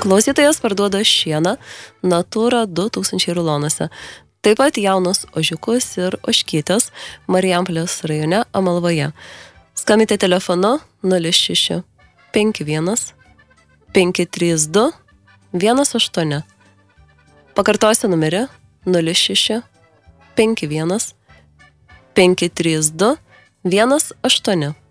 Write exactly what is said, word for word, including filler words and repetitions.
Klausytojas parduoda šieną Natūra du tūkstančiai rulonuose. Taip pat jaunus ožiukus ir ožkytės Marijampolės rajone Amalvoje. Skambite telefonu nulis šeši penki vienas penki trys du vienas aštuoni. Pakartosiu numerį nulis šeši penki vienas penki trys du vienas aštuoni.